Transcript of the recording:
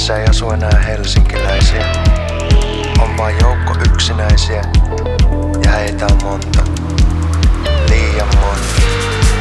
missä ei asu enää helsinkiläisiä. On vain joukko